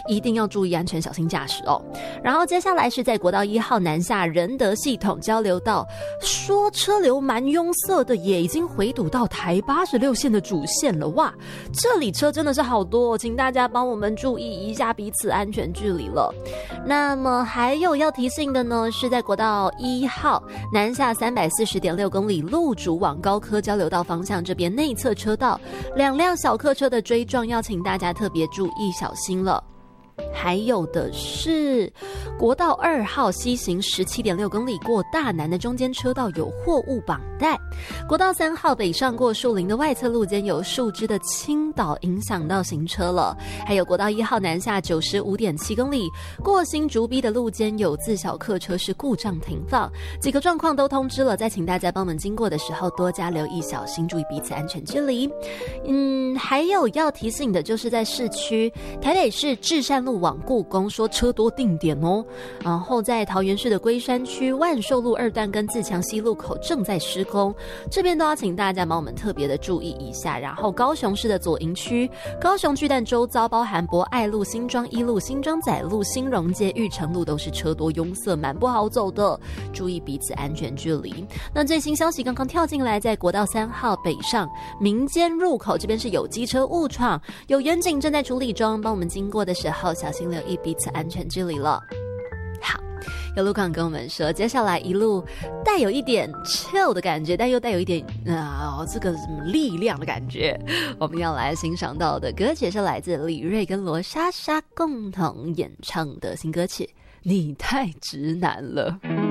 一定要注意安全，小心驾驶哦。然后接下来是在国道1号南下仁德系统交流道，说车流蛮拥塞的，也已经回堵到台86线的主线了。哇，这里车真的是好多哦，请大家帮我们注意一下彼此安全距离了。那么还有要提醒的呢，是在国道1号南下340.6公里路竹往高科交流道方向这边内侧车道，2辆小客车的追撞，要请大家特别注意小心了。还有的是国道2号西行17.6公里过大南的中间车道有货物绑带，国道3号北上过树林的外侧路肩有树枝的倾倒，影响到行车了。还有国道1号南下95.7公里过新竹逼的路肩有自小客车是故障停放，几个状况都通知了，再请大家帮忙经过的时候多加留意小心，注意彼此安全距离。还有要提醒的就是在市区台北市至善路往故宫说车多定点哦，然后在桃园市的龟山区万寿路2段跟自强西路口正在施工，这边都要请大家帮我们特别的注意一下。然后高雄市的左营区高雄巨蛋周遭包含博爱路、新庄一路、新庄仔路、新荣街、玉成路都是车多拥塞，蛮不好走的，注意彼此安全距离。那最新消息刚刚跳进来，在国道3号北上民间入口这边是有机车误闯，有员警正在处理中，帮我们经过的时候小心留意彼此安全距离了。好，有路况跟我们说，接下来一路带有一点 chill 的感觉，但又带有一点这个什么力量的感觉。我们要来欣赏到的歌曲是来自李瑞跟罗莎莎共同演唱的新歌曲《你太直男了》。